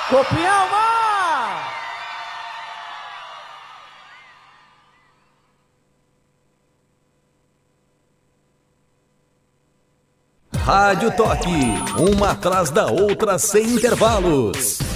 Copialma! Rádio Toque, uma atrás da outra sem intervalos.